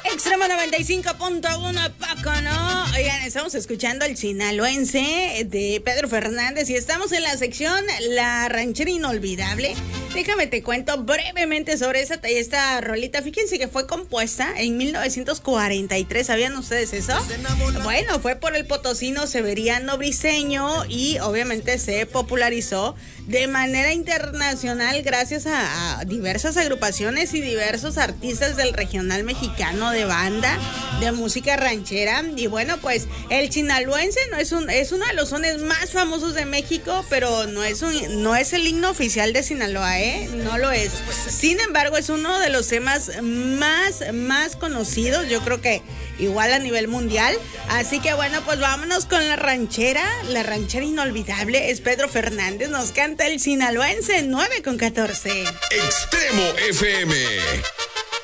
Extremo 95.1, Paco, ¿no? Oigan, estamos escuchando el sinaloense de Pedro Fernández y estamos en la sección La Ranchera Inolvidable. Déjame te cuento brevemente sobre esta rolita. Fíjense que fue compuesta en 1943, ¿sabían ustedes eso? Bueno, fue por el potosino Severiano Briceño y obviamente se popularizó de manera internacional gracias a diversas agrupaciones y diversos artistas del regional mexicano de banda de música ranchera. Y bueno, pues el sinaloense es uno de los sones más famosos de México, pero no es el himno oficial de Sinaloa, no lo es. Sin embargo, es uno de los temas más conocidos, yo creo que igual a nivel mundial. Así que bueno, pues vámonos con la ranchera inolvidable. Es Pedro Fernández, nos canta el sinaloense 9:14. Extremo FM.